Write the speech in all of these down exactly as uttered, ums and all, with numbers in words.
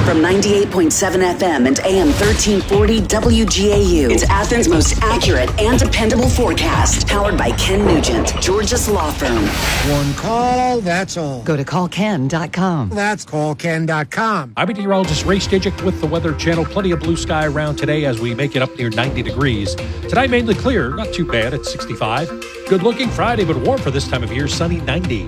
From ninety-eight point seven F M and A M thirteen forty W G A U, it's Athens' most accurate and dependable forecast. Powered by Ken Nugent, Georgia's law firm. One call, that's all. Go to call ken dot com. That's call ken dot com. I'm meteorologist Ray Stijik with the Weather Channel. Plenty of blue sky around today as we make it up near ninety degrees. Tonight, mainly clear, not too bad at sixty-five. Good looking Friday, but warm for this time of year, sunny ninety.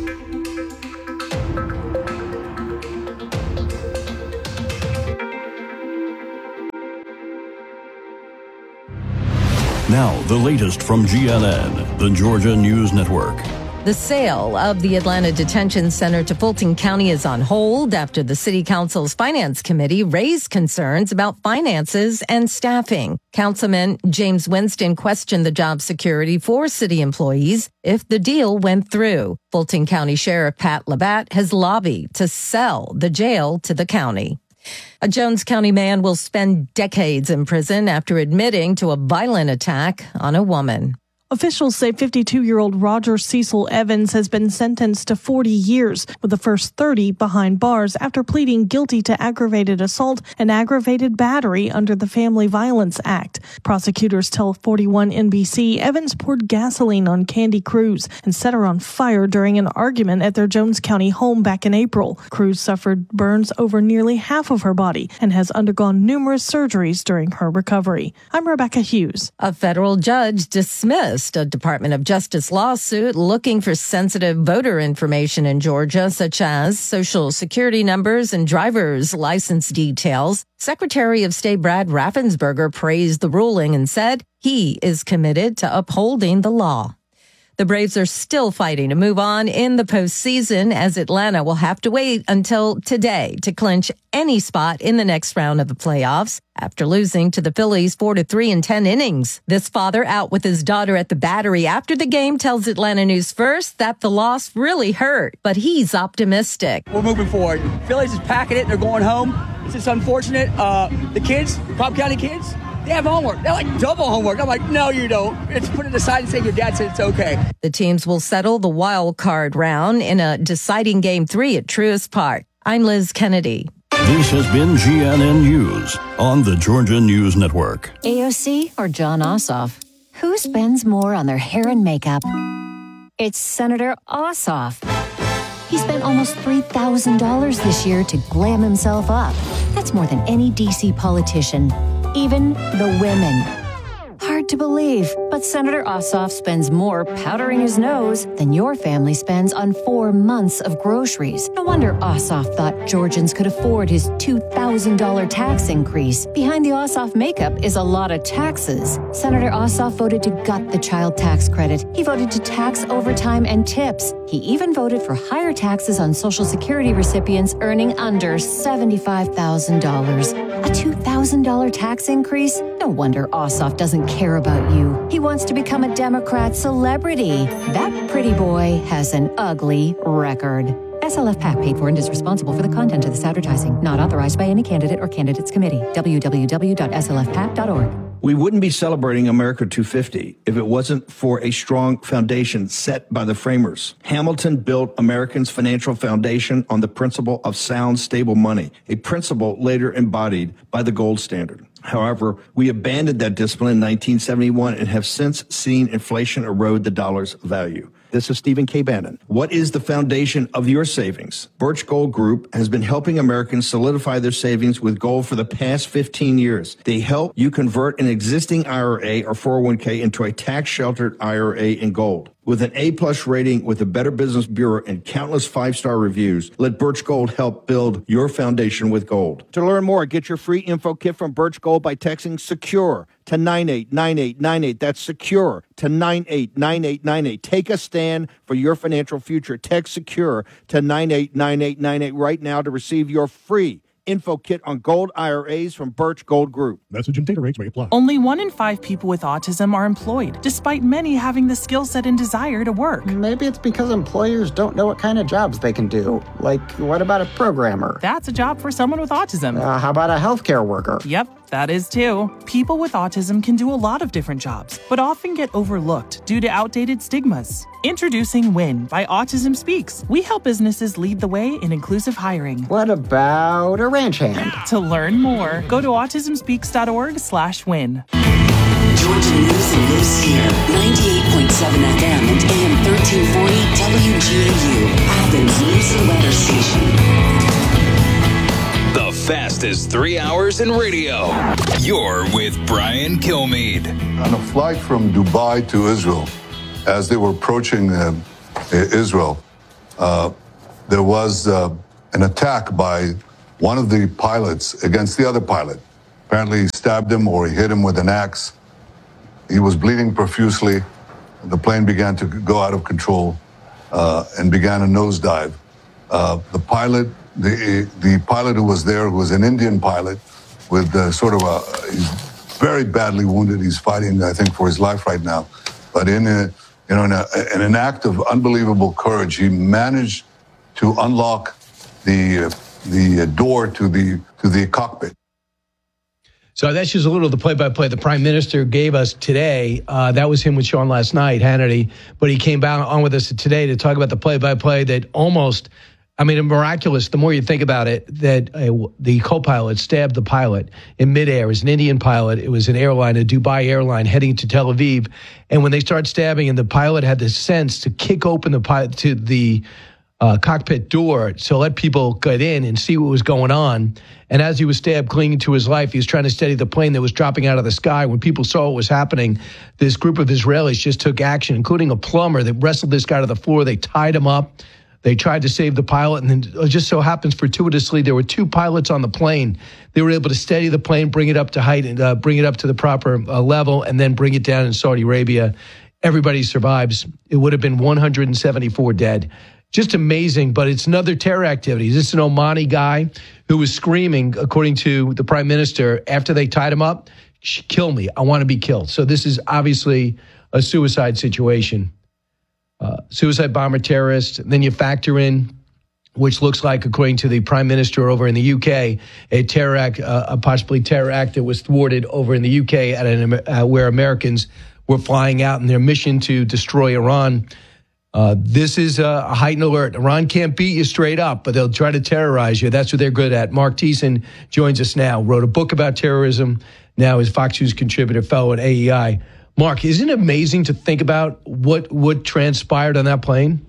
Now, the latest from G N N, the Georgia News Network. The sale of the Atlanta Detention Center to Fulton County is on hold after the City Council's Finance Committee raised concerns about finances and staffing. Councilman James Winston questioned the job security for city employees if the deal went through. Fulton County Sheriff Pat Labatt has lobbied to sell the jail to the county. A Jones County man will spend decades in prison after admitting to a violent attack on a woman. Officials say fifty-two-year-old Roger Cecil Evans has been sentenced to forty years, with the first thirty behind bars after pleading guilty to aggravated assault and aggravated battery under the Family Violence Act. Prosecutors tell forty-one N B C Evans poured gasoline on Candy Cruz and set her on fire during an argument at their Jones County home back in April. Cruz suffered burns over nearly half of her body and has undergone numerous surgeries during her recovery. I'm Rebecca Hughes. A federal judge dismissed a Department of Justice lawsuit looking for sensitive voter information in Georgia, such as social security numbers and driver's license details. Secretary of State Brad Raffensperger praised the ruling and said he is committed to upholding the law. The Braves are still fighting to move on in the postseason, as Atlanta will have to wait until today to clinch any spot in the next round of the playoffs after losing to the Phillies four to three in ten innings. This father out with his daughter at the Battery after the game tells Atlanta News First that the loss really hurt, but he's optimistic. We're moving forward. Phillies is packing it. They're going home. It's just unfortunate. Uh, the kids, Cobb County kids, they have homework. They're like double homework. I'm like, no, you don't. It's put it aside and say your dad said it's okay. The teams will settle the wild card round in a deciding game three at Truist Park. I'm Liz Kennedy. This has been G N N News on the Georgia News Network. A O C or John Ossoff? Who spends more on their hair and makeup? It's Senator Ossoff. He spent almost three thousand dollars this year to glam himself up. That's more than any D C politician. Even the women. Hard to believe, but Senator Ossoff spends more powdering his nose than your family spends on four months of groceries. No wonder Ossoff thought Georgians could afford his two thousand dollars tax increase. Behind the Ossoff makeup is a lot of taxes. Senator Ossoff voted to gut the child tax credit. He voted to tax overtime and tips. He even voted for higher taxes on Social Security recipients earning under seventy-five thousand dollars. A two thousand dollars tax increase? No wonder Ossoff doesn't care about you. He wants to become a Democrat celebrity. That pretty boy has an ugly record. S L F PAC paid for and is responsible for the content of this advertising. Not authorized by any candidate or candidates committee. w w w dot s l f pac dot org. We wouldn't be celebrating America two fifty if it wasn't for a strong foundation set by the framers. Hamilton built Americans' financial foundation on the principle of sound, stable money, a principle later embodied by the gold standard. However, we abandoned that discipline in nineteen seventy-one and have since seen inflation erode the dollar's value. This is Stephen K. Bannon. What is the foundation of your savings? Birch Gold Group has been helping Americans solidify their savings with gold for the past fifteen years. They help you convert an existing I R A or four oh one k into a tax-sheltered I R A in gold. With an A-plus rating with the Better Business Bureau and countless five-star reviews, let Birch Gold help build your foundation with gold. To learn more, get your free info kit from Birch Gold by texting SECURE to nine eight nine eight nine eight. That's SECURE to nine eight nine eight nine eight. Take a stand for your financial future. Text SECURE to nine eight nine eight nine eight right now to receive your free info kit on gold I R As from Birch Gold Group. Message and data rates may apply. Only one in five people with autism are employed, despite many having the skill set and desire to work. Maybe it's because employers don't know what kind of jobs they can do. Like, what about a programmer? That's a job for someone with autism. Uh, how about a healthcare worker? Yep. That is too. People with autism can do a lot of different jobs, but often get overlooked due to outdated stigmas. Introducing WIN by Autism Speaks. We help businesses lead the way in inclusive hiring. What about a ranch hand? To learn more, go to autism speaks dot org slash win. Georgia News lives here. ninety-eight point seven F M and A M thirteen forty W G A U. Athens News and Weather Station. The fastest three hours in radio. You're with Brian Kilmeade. On a flight from Dubai to Israel, as they were approaching uh, Israel, uh, there was uh, an attack by one of the pilots against the other pilot. Apparently he stabbed him or he hit him with an axe. He was bleeding profusely. The plane began to go out of control uh, and began a nosedive. Uh, the pilot, the the pilot who was there, who was an Indian pilot, with uh, sort of a, he's very badly wounded. He's fighting, I think, for his life right now. But in a, you know, in, a, in an act of unbelievable courage, he managed to unlock the uh, the door to the to the cockpit. So that's just a little of the play-by-play the Prime Minister gave us today. Uh, that was him with Sean last night, Hannity. But he came back on with us today to talk about the play-by-play that almost, I mean, miraculous, the more you think about it, that uh, the co-pilot stabbed the pilot in midair. It was an Indian pilot. It was an airline, a Dubai airline, heading to Tel Aviv. And when they started stabbing, and the pilot had the sense to kick open the pilot to the Uh, cockpit door to let people get in and see what was going on. And as he was stabbed, clinging to his life, he was trying to steady the plane that was dropping out of the sky. When people saw what was happening, this group of Israelis just took action, including a plumber that wrestled this guy to the floor. They tied him up. They tried to save the pilot. And then it just so happens, fortuitously, there were two pilots on the plane. They were able to steady the plane, bring it up to height, and uh, bring it up to the proper uh, level, and then bring it down in Saudi Arabia. Everybody survives. It would have been one hundred seventy-four dead. Just amazing, but it's another terror activity. Is this an Omani guy who was screaming, according to the Prime Minister, after they tied him up, kill me, I want to be killed. So this is obviously a suicide situation. Uh, suicide bomber terrorist. Then you factor in, which looks like, according to the Prime Minister over in the U K, a terror act, uh, a possibly terror act that was thwarted over in the U K at an, uh, where Americans were flying out in their mission to destroy Iran. Uh, this is a heightened alert. Iran can't beat you straight up, but they'll try to terrorize you. That's what they're good at. Mark Thiessen joins us now, wrote a book about terrorism, now is Fox News contributor, fellow at A E I. Mark, isn't it amazing to think about what, what transpired on that plane?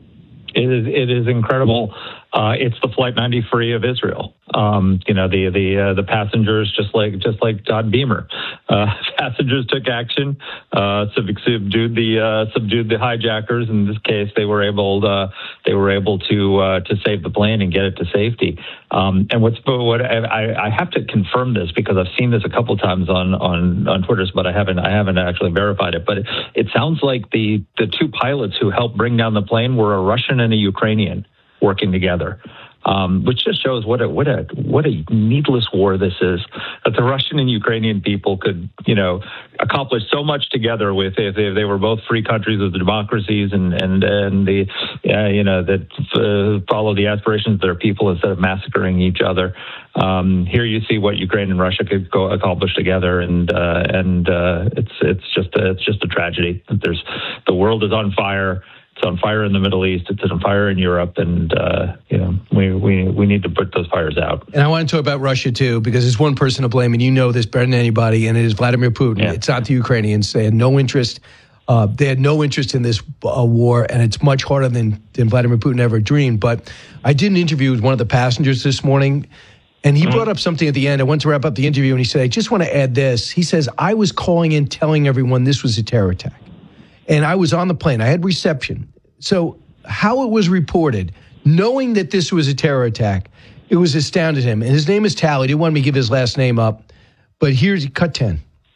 It is, it is incredible. Uh, it's the Flight ninety-three of Israel. Um, you know, the the uh, the passengers, just like just like Todd Beamer, uh, passengers took action, uh, subdued the uh, subdued the hijackers. In this case, they were able uh, they were able to uh, to save the plane and get it to safety. Um, and what's what I, I have to confirm this because I've seen this a couple times on on on Twitter, but I haven't I haven't actually verified it. But it, it sounds like the the two pilots who helped bring down the plane were a Russian and a Ukrainian working together, um, which just shows what a what a what a needless war this is. That the Russian and Ukrainian people could, you know, accomplish so much together with if they, they were both free countries with democracies and and and the uh, you know that uh, follow the aspirations of their people instead of massacring each other. Um, here you see what Ukraine and Russia could go accomplish together, and uh, and uh, it's it's just a, it's just a tragedy. There's the world is on fire. It's on fire in the Middle East. It's on fire in Europe, and uh, you know we, we we need to put those fires out. And I want to talk about Russia too, because there's one person to blame, and you know this better than anybody, and it is Vladimir Putin. Yeah. It's not the Ukrainians. They had no interest. Uh, they had no interest in this uh, war, and it's much harder than than Vladimir Putin ever dreamed. But I did an interview with one of the passengers this morning, and he mm-hmm. brought up something at the end. I went to wrap up the interview, and he said, "I just want to add this." He says, "I was calling in, telling everyone this was a terror attack." And I was on the plane. I had reception. So how it was reported, knowing that this was a terror attack, it was astounded him. And his name is Tal. He didn't want me to give his last name up. But here's cut ten.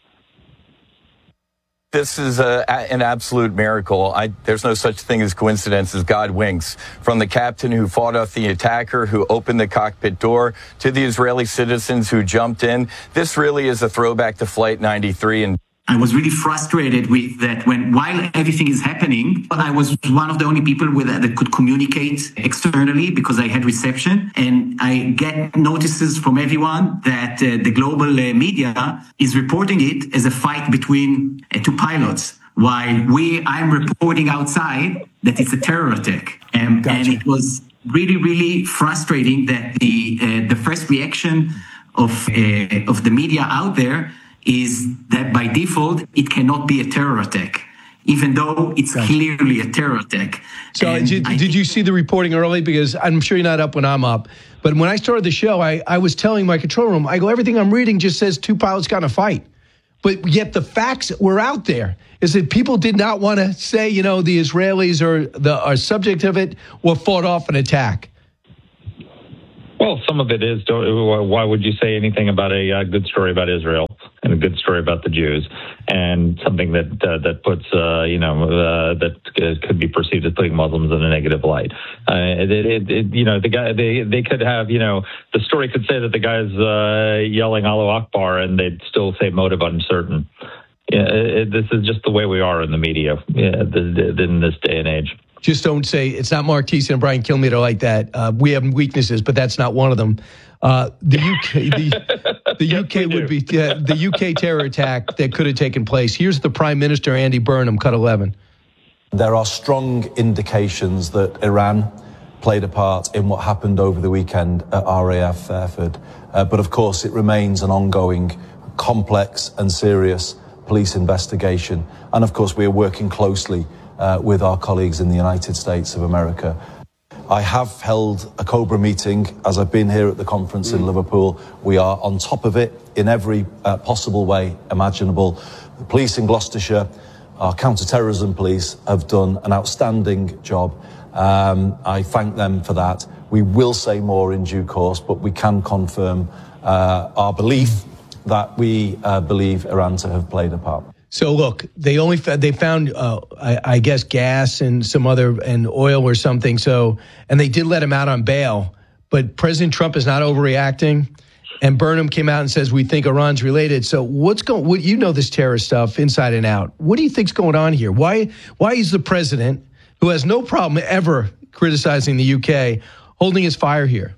This is a, an absolute miracle. I, there's no such thing as coincidence as God winks. From the captain who fought off the attacker, who opened the cockpit door, to the Israeli citizens who jumped in. This really is a throwback to Flight ninety-three. And I was really frustrated with that when, while everything is happening, I was one of the only people with, that could communicate externally because I had reception. And I get notices from everyone that uh, the global uh, media is reporting it as a fight between uh, two pilots, while we, I'm reporting outside that it's a terror attack. Um, gotcha. And it was really, really frustrating that the uh, the first reaction of uh, of the media out there is that by default, it cannot be a terror attack, even though it's gotcha. Clearly a terror attack. So did, you, did you see the reporting early? Because I'm sure you're not up when I'm up. But when I started the show, I, I was telling my control room, I go, everything I'm reading just says two pilots got in a fight. But yet the facts were out there, is that people did not want to say, you know, the Israelis are the are subject of it or fought off an attack. Well, some of it is. Why would you say anything about a uh, good story about Israel and a good story about the Jews, and something that uh, that puts uh, you know uh, that could be perceived as putting Muslims in a negative light? Uh, it, it, it, you know, the guy they they could have you know the story could say that the guy's uh, yelling Allahu Akbar, and they'd still say motive uncertain. Yeah, it, this is just the way we are in the media yeah, in this day and age. Just don't say it's not Mark Thiessen and Brian Kilmeade like that. Uh, we have weaknesses, but that's not one of them. Uh, the U K, the, the U K would be uh, the U K terror attack that could have taken place. Here's the Prime Minister, Andy Burnham, cut eleven. There are strong indications that Iran played a part in what happened over the weekend at R A F Fairford. Uh, but of course, it remains an ongoing, complex and serious police investigation. And of course, we are working closely Uh, with our colleagues in the United States of America. I have held a COBRA meeting as I've been here at the conference mm. in Liverpool. We are on top of it in every uh, possible way imaginable. The police in Gloucestershire, our counter-terrorism police, have done an outstanding job. Um, I thank them for that. We will say more in due course, but we can confirm uh, our belief that we uh, believe Iran to have played a part. So look, they only they found, uh, I, I guess, gas and some other and oil or something. So, and they did let him out on bail. But President Trump is not overreacting, and Burnham came out and says we think Iran's related. So what's going? What you know this terror stuff inside and out? What do you think's going on here? Why why is the president, who has no problem ever criticizing the U K, holding his fire here?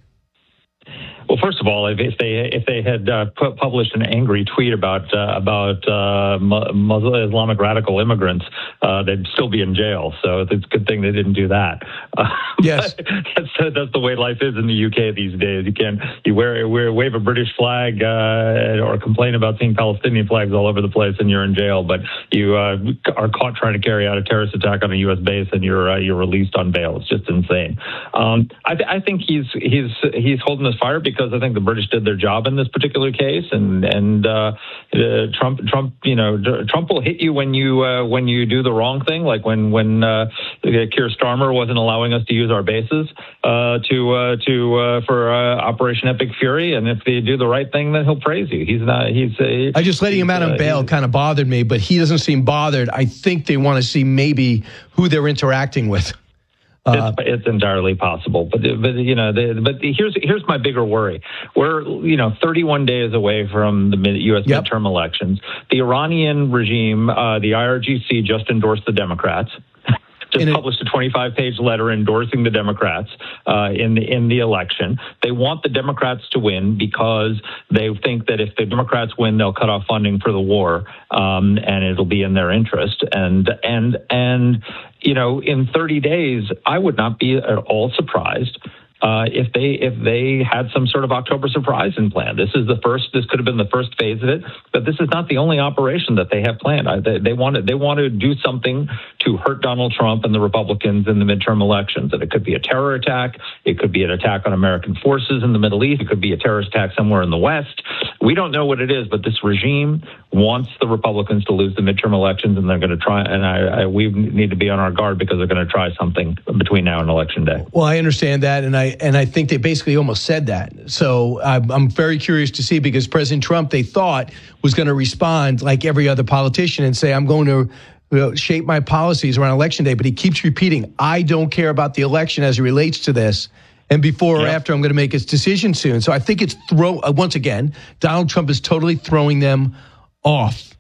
Well, first of all, if, if they if they had uh, put, published an angry tweet about uh, about uh, Muslim Islamic radical immigrants, uh, they'd still be in jail. So it's a good thing they didn't do that. Uh, yes, that's that's the way life is in the U K these days. You can you wear, wear wave a British flag uh, or complain about seeing Palestinian flags all over the place, and you're in jail. But you uh, are caught trying to carry out a terrorist attack on a U S base, and you're uh, you're released on bail. It's just insane. Um, I, th- I think he's he's he's holding his fire because Because I think the British did their job in this particular case, and and uh, uh, Trump Trump you know Trump will hit you when you uh, when you do the wrong thing, like when when uh, Keir Starmer wasn't allowing us to use our bases uh, to uh, to uh, for uh, Operation Epic Fury, and if they do the right thing, then he'll praise you. He's not. He's. Uh, I just letting him out on uh, bail kind of bothered me, but he doesn't seem bothered. I think they want to see maybe who they're interacting with. Uh, it's, it's entirely possible, but but you know, the, but the, here's here's my bigger worry. We're you know thirty-one days away from the U S yep. midterm elections. The Iranian regime, uh, the I R G C, just endorsed the Democrats. Just in published a twenty-five page letter endorsing the Democrats uh, in the in the election. They want the Democrats to win because they think that if the Democrats win, they'll cut off funding for the war, um, and it'll be in their interest. And and and you know, in thirty days, I would not be at all surprised Uh, if they if they had some sort of October surprise in plan. This is the first. This could have been the first phase of it, but this is not the only operation that they have planned. I, they, they want to they want to do something to hurt Donald Trump and the Republicans in the midterm elections. And it could be a terror attack. It could be an attack on American forces in the Middle East. It could be a terrorist attack somewhere in the West. We don't know what it is, but this regime wants the Republicans to lose the midterm elections, and they're going to try. And I, I, we need to be on our guard because they're going to try something between now and election day. Well, I understand that, and I. And I think they basically almost said that. So I'm, I'm very curious to see, because President Trump, they thought, was going to respond like every other politician and say, I'm going to you know, shape my policies around election day. But he keeps repeating, I don't care about the election as it relates to this. And before yeah. or after, I'm going to make a decision soon. So I think it's throw uh, once again, Donald Trump is totally throwing them off.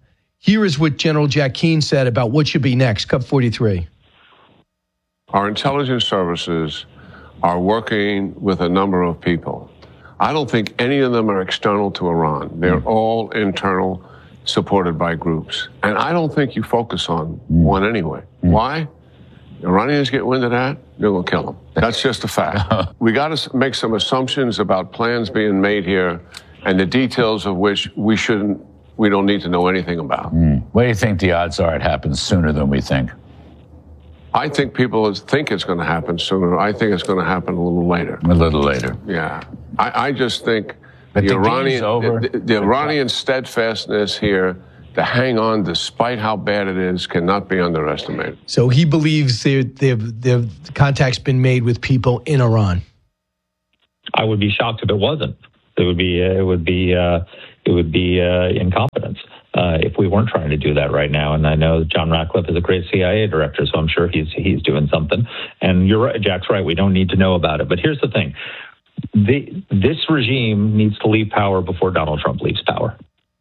Here is what General Jack Keane said about what should be next. Cup forty-three. Our intelligence services are working with a number of people. I don't think any of them are external to Iran. They're all internal, supported by groups. And I don't think you focus on one anyway. Why? Iranians get wind of that, they're going to kill them. That's just a fact. We got to make some assumptions about plans being made here and the details of which we shouldn't, we don't need to know anything about. Mm. What do you think the odds are it happens sooner than we think? I think people think it's going to happen sooner. I think it's going to happen a little later. A little later. Yeah. I, I just think but the, the Iranian, over. the, the Iranian steadfastness here to hang on despite how bad it is cannot be underestimated. So he believes there, there, there, contact's been made with people in Iran. I would be shocked if it wasn't. It would be uh, it would be uh, it would be uh, incompetence uh, if we weren't trying to do that right now. And I know John Ratcliffe is a great C I A director, so I'm sure he's he's doing something. And you're right, Jack's right. We don't need to know about it. But here's the thing: the, this regime needs to leave power before Donald Trump leaves power.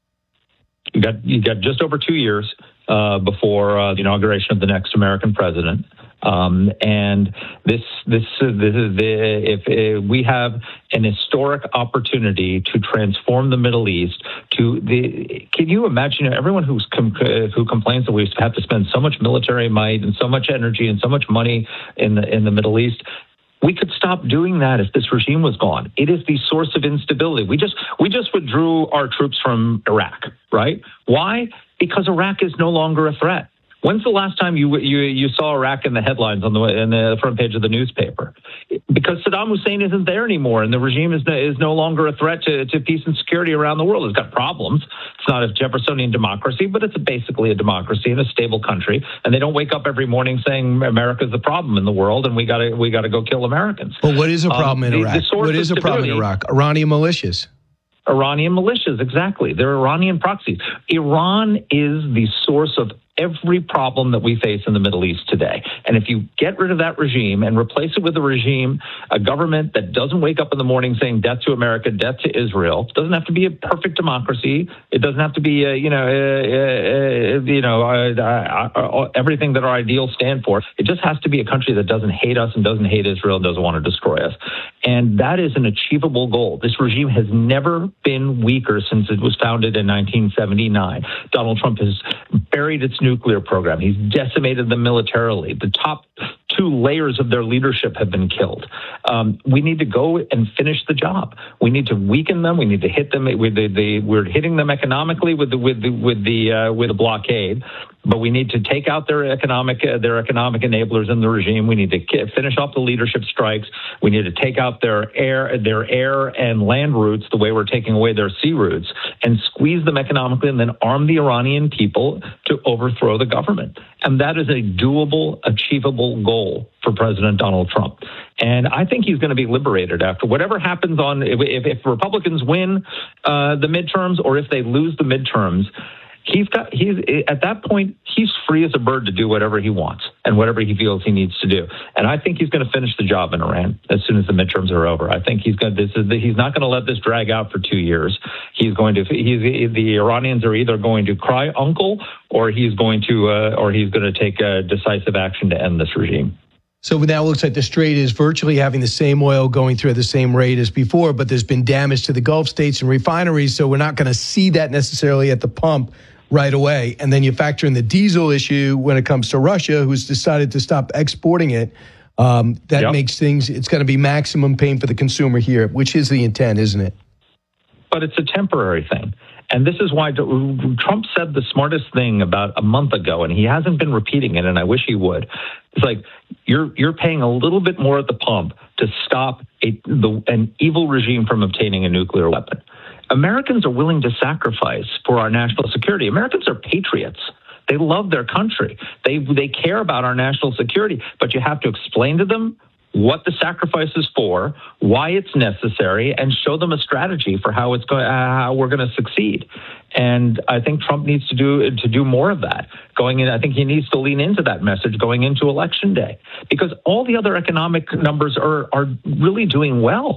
You got you got just over two years uh, before uh, the inauguration of the next American president, um, and this this uh, this is the if uh, we have an historic opportunity to transform the Middle East. To the can you imagine everyone who's com- who complains that we have to spend so much military might and so much energy and so much money in the in the Middle East? We could stop doing that if this regime was gone. It is the source of instability. We just we just withdrew our troops from Iraq, right? Why? Because Iraq is no longer a threat. When's the last time you you you saw Iraq in the headlines on the in the front page of the newspaper? Because Saddam Hussein isn't there anymore, and the regime is no, is no longer a threat to, to peace and security around the world. It's got problems. It's not a Jeffersonian democracy, but it's basically a democracy in a stable country. And they don't wake up every morning saying America's the problem in the world, and we got to we got to go kill Americans. But what is a problem um, in the, Iraq? The what is a problem in Iraq? Iranian militias. Iranian militias, exactly. They're Iranian proxies. Iran is the source of every problem that we face in the Middle East today. And if you get rid of that regime and replace it with a regime, a government that doesn't wake up in the morning saying death to America, death to Israel, it doesn't have to be a perfect democracy. It doesn't have to be, uh, you know, uh, uh, you know, uh, uh, everything that our ideals stand for. It just has to be a country that doesn't hate us and doesn't hate Israel and doesn't want to destroy us. And that is an achievable goal. This regime has never been weaker since it was founded in nineteen seventy-nine. Donald Trump has buried its nuclear program. He's decimated them militarily. The top two layers of their leadership have been killed. Um, we need to go and finish the job. We need to weaken them. We need to hit them. With the, the, we're hitting them economically with the with the with the uh, with the blockade. But we need to take out their economic uh, their economic enablers in the regime. We need to k- finish off the leadership strikes. We need to take out their air their air and land routes the way we're taking away their sea routes, and squeeze them economically, and then arm the Iranian people to overthrow the government. And that is a doable, achievable goal for President Donald Trump. And I think he's going to be liberated after whatever happens on if, if, if Republicans win uh, the midterms or if they lose the midterms. He's got, he's at that point, he's free as a bird to do whatever he wants and whatever he feels he needs to do. And I think he's going to finish the job in Iran as soon as the midterms are over. I think he's going to, this is, he's not going to let this drag out for two years. He's going to, he's, the Iranians are either going to cry uncle or he's going to, uh, or he's going to take a decisive action to end this regime. So now it looks like the Strait is virtually having the same oil going through at the same rate as before, but there's been damage to the Gulf states and refineries, so we're not going to see that necessarily at the pump right away. And then you factor in the diesel issue when it comes to Russia, who's decided to stop exporting it. Um, that yep. makes things, it's going to be maximum pain for the consumer here, which is the intent, isn't it? But it's a temporary thing. And this is why Trump said the smartest thing about a month ago, and he hasn't been repeating it, and I wish he would. It's like, you're you're paying a little bit more at the pump to stop a, the, an evil regime from obtaining a nuclear weapon. Americans are willing to sacrifice for our national security. Americans are patriots. They love their country. They they care about our national security, but you have to explain to them what the sacrifice is for, why it's necessary, and show them a strategy for how it's going, uh, how we're going to succeed. And I think Trump needs to do to do more of that. Going in, I think he needs to lean into that message going into Election Day, because all the other economic numbers are are really doing well.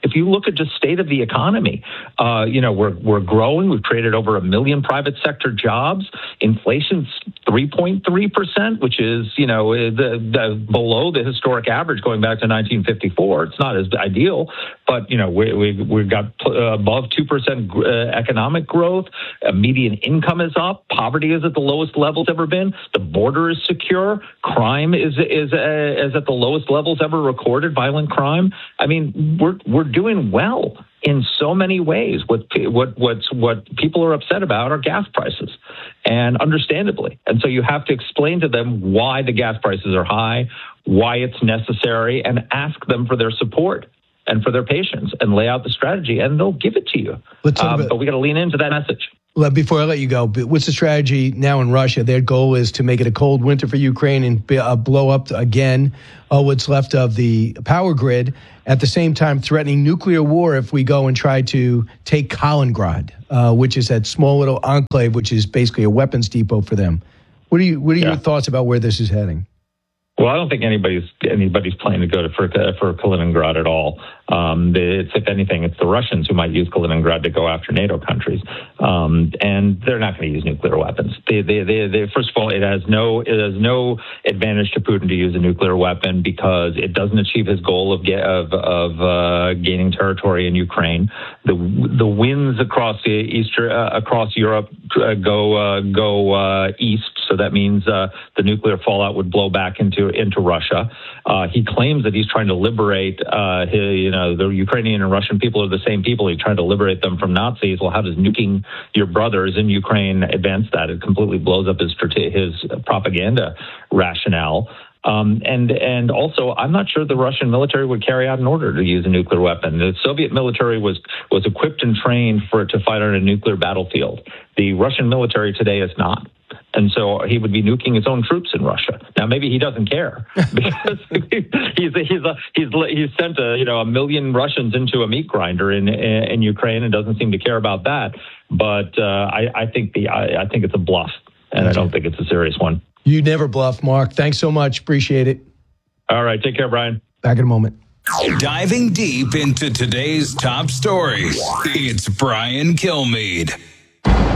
If you look at just state of the economy, uh, you know, we're we're growing. We've created over a million private sector jobs. Inflation's three point three percent, which is, you know, the, the below the historic average going back to nineteen fifty-four. It's not as ideal, but, you know, we, we, we've got above two percent economic growth. Uh, median income is up. Poverty is at the lowest level it's ever been. The border is secure. Crime is is uh, is at the lowest levels ever recorded. Violent crime. I mean, we're we're doing well in so many ways. What what what's what people are upset about are gas prices, and understandably. And so you have to explain to them why the gas prices are high, why it's necessary, and ask them for their support and for their patience, and lay out the strategy, and they'll give it to you. Um, but we got to lean into that message. Before I let you go, what's the strategy now in Russia? Their goal is to make it a cold winter for Ukraine and uh, blow up again uh, what's left of the power grid, at the same time threatening nuclear war if we go and try to take Kaliningrad, uh, which is that small little enclave, which is basically a weapons depot for them. What are, you, what are yeah. your thoughts about where this is heading? Well, I don't think anybody's anybody's planning to go to for, for Kaliningrad at all. Um, it's, if anything, it's the Russians who might use Kaliningrad to go after NATO countries, um, and they're not going to use nuclear weapons. They, they, they, they, first of all, it has no it has no advantage to Putin to use a nuclear weapon because it doesn't achieve his goal of of, of uh, gaining territory in Ukraine. The the winds across the eastern uh, across Europe uh, go uh, go uh, east, so that means uh, the nuclear fallout would blow back into into Russia. Uh, he claims that he's trying to liberate uh, his, you know, the Ukrainian and Russian people are the same people. He's trying to liberate them from Nazis. Well, how does nuking your brothers in Ukraine advance that? It completely blows up his his propaganda rationale. Um, and and also, I'm not sure the Russian military would carry out an order to use a nuclear weapon. The Soviet military was was equipped and trained for it to fight on a nuclear battlefield. The Russian military today is not. And so he would be nuking his own troops in Russia. Now, maybe he doesn't care because he's he's a, he's he's sent a you know a million Russians into a meat grinder in in Ukraine and doesn't seem to care about that. But uh, I, I think the I, I think it's a bluff, and I don't think it's a serious one. You never bluff, Mark. Thanks so much. Appreciate it. All right, take care, Brian. Back in a moment. Diving deep into today's top stories, it's Brian Kilmeade.